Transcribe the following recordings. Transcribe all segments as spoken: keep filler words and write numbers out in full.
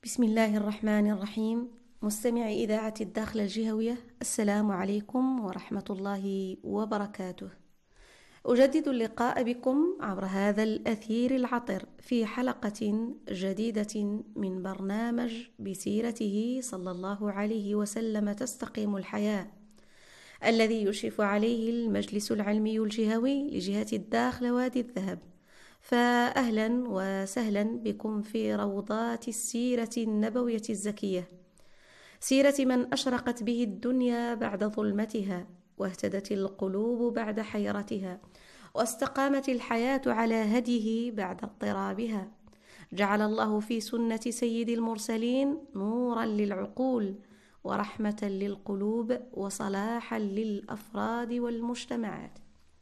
بسم الله الرحمن الرحيم. مستمعي إذاعة الداخلة الجهوية، السلام عليكم ورحمة الله وبركاته. أجدد اللقاء بكم عبر هذا الأثير العطر في حلقة جديدة من برنامج بسيرته صلى الله عليه وسلم تستقيم الحياة، الذي يشرف عليه المجلس العلمي الجهوي لجهة الداخلة وادي الذهب. فأهلا وسهلا بكم في روضات السيرة النبوية الزكية، سيرة من أشرقت به الدنيا بعد ظلمتها، واهتدت القلوب بعد حيرتها، واستقامت الحياة على هديه بعد اضطرابها. جعل الله في سنة سيد المرسلين نورا للعقول، ورحمة للقلوب، وصلاحا للأفراد والمجتمعات.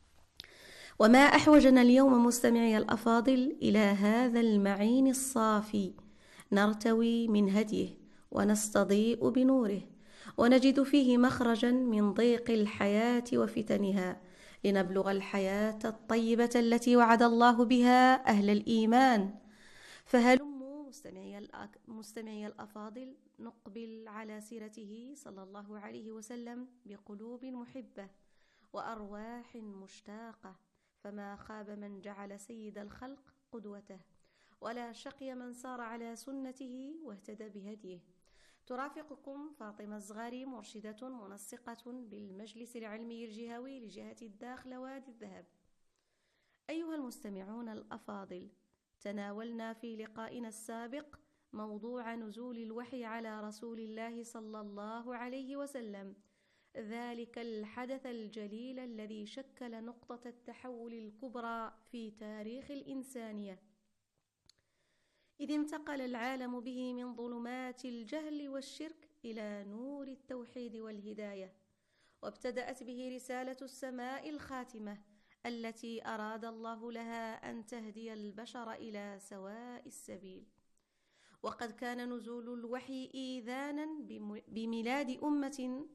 وما أحوجنا اليوم مستمعي الأفاضل إلى هذا المعين الصافي، نرتوي من هديه ونستضيء بنوره، ونجد فيه مخرجا من ضيق الحياة وفتنها، لنبلغ الحياة الطيبة التي وعد الله بها أهل الإيمان. فهلموا مستمعي, مستمعي الأفاضل نقبل على سيرته صلى الله عليه وسلم بقلوب محبة وأرواح مشتاقة. فما خاب من جعل سيد الخلق قدوته، ولا شقي من سار على سنته واهتدى بهديه. ترافقكم فاطمة الزغاري، مرشدة منسقة بالمجلس العلمي الجهوي لجهة الداخلة وادي الذهب. أيها المستمعون الأفاضل، تناولنا في لقائنا السابق موضوع نزول الوحي على رسول الله صلى الله عليه وسلم، ذلك الحدث الجليل الذي شكل نقطة التحول الكبرى في تاريخ الإنسانية، إذ انتقل العالم به من ظلمات الجهل والشرك إلى نور التوحيد والهداية، وابتدأت به رسالة السماء الخاتمة التي أراد الله لها أن تهدي البشر إلى سواء السبيل. وقد كان نزول الوحي إيذانا بميلاد أمة